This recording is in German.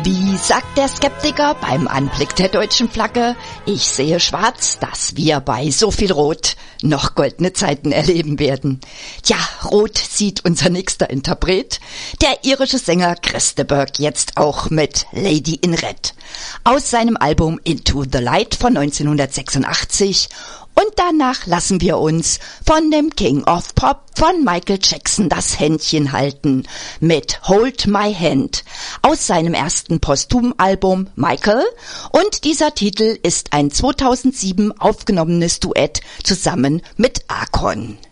Wie sagt der Skeptiker beim Anblick der deutschen Flagge? Ich sehe schwarz, dass wir bei so viel Rot noch goldene Zeiten erleben werden. Tja, rot sieht unser nächster Interpret, der irische Sänger Chris de Burgh, jetzt auch mit Lady in Red. Aus seinem Album Into the Light von 1986. Und danach lassen wir uns von dem King of Pop von Michael Jackson das Händchen halten mit Hold My Hand aus seinem ersten Posthum-Album Michael. Und dieser Titel ist ein 2007 aufgenommenes Duett zusammen mit Akon.